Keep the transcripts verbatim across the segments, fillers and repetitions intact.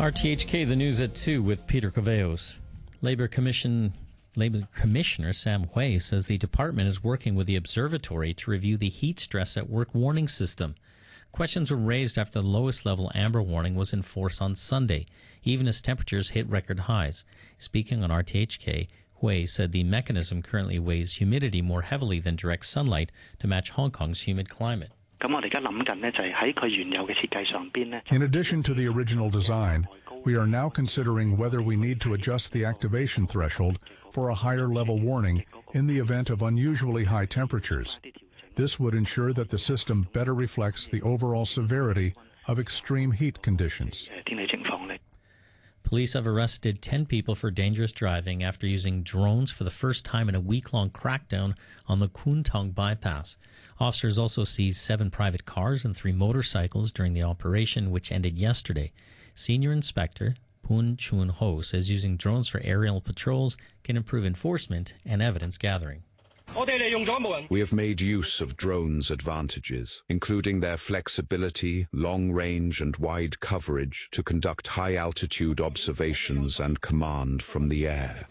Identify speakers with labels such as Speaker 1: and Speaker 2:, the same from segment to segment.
Speaker 1: R T H K, the news at two with Peter Coveos. Labor Commission Labor Commissioner Sam Hui says the department is working with the observatory to review the heat stress at work warning system. Questions were raised after the lowest level amber warning was in force on Sunday, even as temperatures hit record highs. Speaking on R T H K, Hui said the mechanism currently weighs humidity more heavily than direct sunlight to match Hong Kong's humid climate.
Speaker 2: In addition to the original design, we are now considering whether we need to adjust the activation threshold for a higher level warning in the event of unusually high temperatures. This would ensure that the system better reflects the overall severity of extreme heat conditions.
Speaker 1: Police have arrested ten people for dangerous driving after using drones for the first time in a week-long crackdown on the Kwun Tong bypass. Officers also seized seven private cars and three motorcycles during the operation, which ended yesterday. Senior Inspector Poon Chun Ho says using drones for aerial patrols can improve enforcement and evidence gathering.
Speaker 3: We have made use of drones' advantages, including their flexibility, long range and wide coverage to conduct high-altitude observations and command from the air.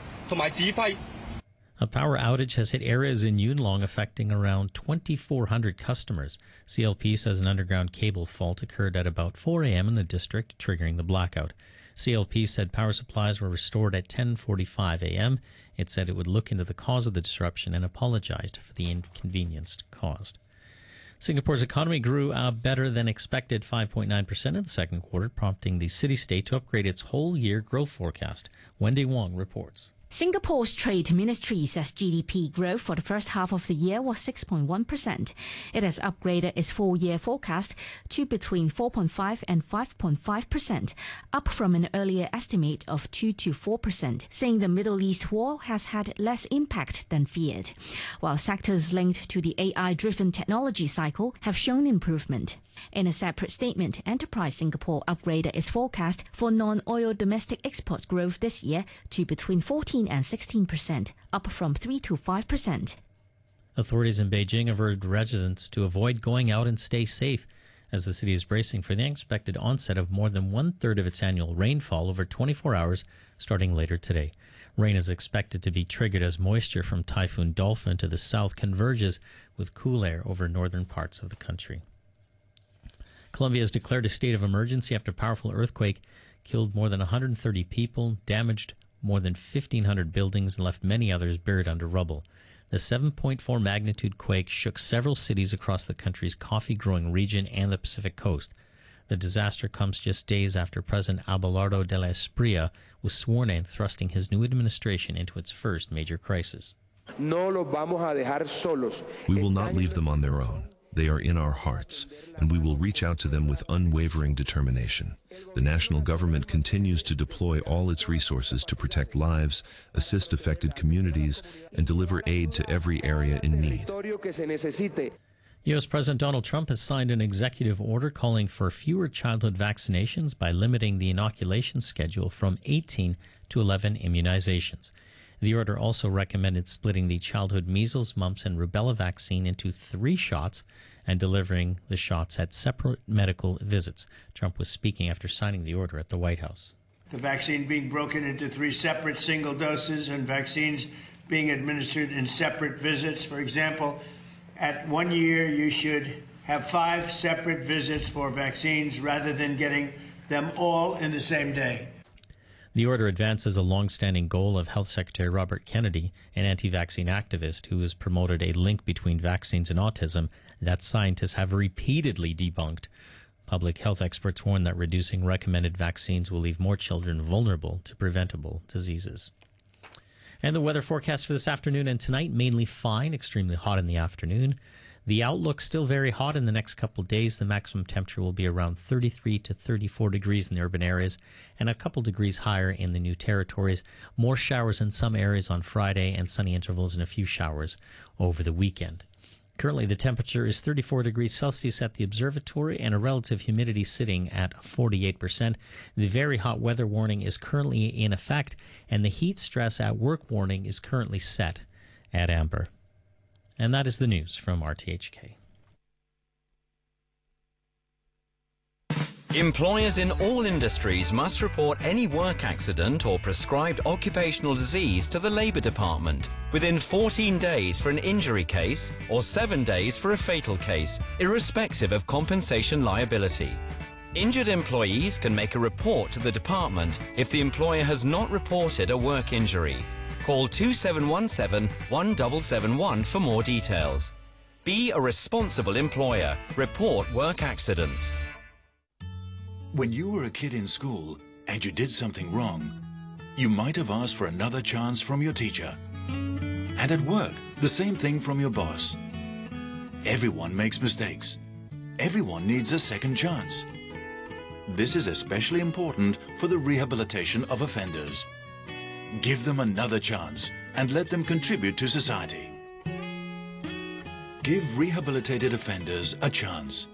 Speaker 1: A power outage has hit areas in Yuen Long, affecting around twenty-four hundred customers. C L P says an underground cable fault occurred at about four a.m. in the district, triggering the blackout. C L P said power supplies were restored at ten forty-five a.m. It said it would look into the cause of the disruption and apologized for the inconvenience caused. Singapore's economy grew uh, better than expected, five point nine percent in the second quarter, prompting the city-state to upgrade its whole-year growth forecast. Wendy Wong reports.
Speaker 4: Singapore's Trade Ministry says G D P growth for the first half of the year was six point one percent. It has upgraded its full-year forecast to between four point five and five point five percent, up from an earlier estimate of two to four percent, saying the Middle East war has had less impact than feared, while sectors linked to the A I-driven technology cycle have shown improvement. In a separate statement, Enterprise Singapore upgraded its forecast for non-oil domestic export growth this year to between fourteen and sixteen percent, up from three to five percent.
Speaker 1: Authorities in Beijing have urged residents to avoid going out and stay safe, as the city is bracing for the unexpected onset of more than one-third of its annual rainfall over twenty-four hours starting later today. Rain is expected to be triggered as moisture from Typhoon Dolphin to the south converges with cool air over northern parts of the country. Colombia has declared a state of emergency after a powerful earthquake killed more than one hundred thirty people, damaged more than fifteen hundred buildings, and left many others buried under rubble. The seven point four magnitude quake shook several cities across the country's coffee-growing region and the Pacific coast. The disaster comes just days after President Abelardo de la Espriella was sworn in, thrusting his new administration into its first major crisis.
Speaker 5: We will
Speaker 6: not leave them on their own. They are in our hearts, and we will reach out to them with unwavering determination. The national government continues to deploy all its resources to protect lives, assist affected communities, and deliver aid to every area in need.
Speaker 1: U S President Donald Trump has signed an executive order calling for fewer childhood vaccinations by limiting the inoculation schedule from eighteen to eleven immunizations. The order also recommended splitting the childhood measles, mumps, and rubella vaccine into three shots and delivering the shots at separate medical visits. Trump was speaking after signing the order at the White House.
Speaker 7: The vaccine being broken into three separate single doses and vaccines being administered in separate visits. For example, at one year, you should have five separate visits for vaccines rather than getting them all in the same day.
Speaker 1: The order advances a long-standing goal of Health Secretary Robert Kennedy, an anti-vaccine activist who has promoted a link between vaccines and autism that scientists have repeatedly debunked. Public health experts warn that reducing recommended vaccines will leave more children vulnerable to preventable diseases. And the weather forecast for this afternoon and tonight, mainly fine, extremely hot in the afternoon. The outlook still very hot in the next couple of days. The maximum temperature will be around thirty-three to thirty-four degrees in the urban areas and a couple degrees higher in the new territories. More showers in some areas on Friday and sunny intervals and a few showers over the weekend. Currently, the temperature is thirty-four degrees Celsius at the observatory and a relative humidity sitting at forty-eight percent. The very hot weather warning is currently in effect, and the heat stress at work warning is currently set at amber. And that is the news from R T H K.
Speaker 5: Employers in all industries must report any work accident or prescribed occupational disease to the Labour Department within fourteen days for an injury case or seven days for a fatal case, irrespective of compensation liability. Injured employees can make a report to the department if the employer has not reported a work injury. Call two seven one seven, one seven seven one for more details. Be a responsible employer. Report work accidents.
Speaker 8: When you were a kid in school and you did something wrong, you might have asked for another chance from your teacher. And at work, the same thing from your boss. Everyone makes mistakes. Everyone needs a second chance. This is especially important for the rehabilitation of offenders. Give them another chance and let them contribute to society. Give rehabilitated offenders a chance.